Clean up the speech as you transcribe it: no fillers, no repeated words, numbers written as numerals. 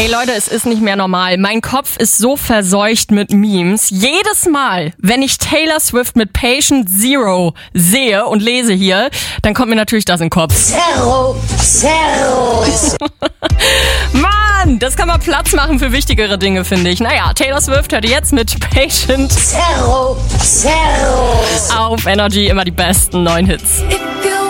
Ey Leute, es ist nicht mehr normal. Mein Kopf ist so verseucht mit Memes. Jedes Mal, wenn ich Taylor Swift mit Patient Zero sehe und lese hier, dann kommt mir natürlich das in den Kopf. Zero. Mann, das kann mal Platz machen für wichtigere Dinge, finde ich. Naja, Taylor Swift hört jetzt mit Patient Zero. auf Energy immer die besten neuen Hits.